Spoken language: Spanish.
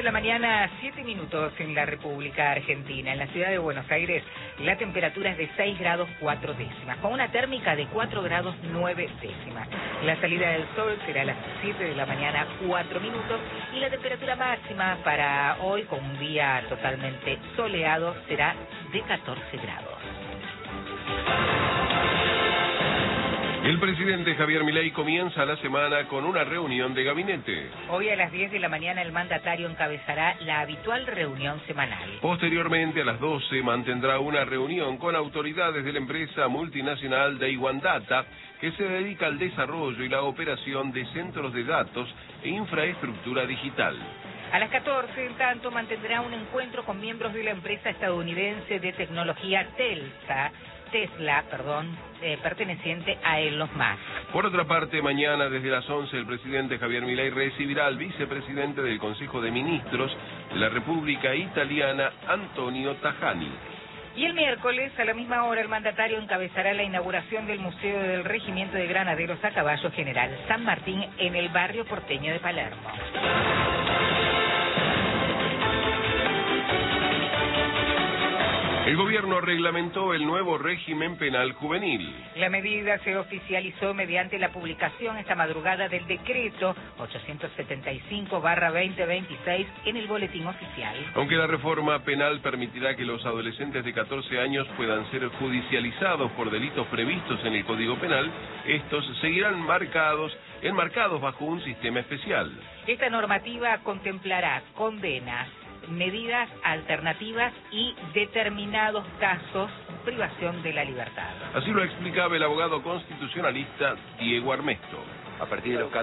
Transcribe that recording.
la mañana, 7 minutos en la República Argentina. En la ciudad de Buenos Aires, la temperatura es de 6 grados 4 décimas, con una térmica de 4 grados 9 décimas. La salida del sol será a las 7 de la mañana, 4 minutos, y la temperatura máxima para hoy, con un día totalmente soleado, será de 14 grados. El presidente Javier Milei comienza la semana con una reunión de gabinete. Hoy a las 10 de la mañana el mandatario encabezará la habitual reunión semanal. Posteriormente, a las 12, mantendrá una reunión con autoridades de la empresa multinacional Day One Data, que se dedica al desarrollo y la operación de centros de datos e infraestructura digital. A las 14, en tanto, mantendrá un encuentro con miembros de la empresa estadounidense de tecnología Tesla, perteneciente a Elon Musk. Por otra parte, mañana desde las 11 el presidente Javier Milei recibirá al vicepresidente del Consejo de Ministros de la República Italiana, Antonio Tajani. Y el miércoles, a la misma hora, el mandatario encabezará la inauguración del Museo del Regimiento de Granaderos a Caballo General San Martín en el barrio porteño de Palermo. El gobierno reglamentó el nuevo régimen penal juvenil. La medida se oficializó mediante la publicación esta madrugada del decreto 875/2026 en el boletín oficial. Aunque la reforma penal permitirá que los adolescentes de 14 años puedan ser judicializados por delitos previstos en el Código Penal, estos seguirán enmarcados bajo un sistema especial. Esta normativa contemplará condenas, medidas alternativas y determinados casos privación de la libertad. Así lo explicaba el abogado constitucionalista Diego Armesto. A partir de los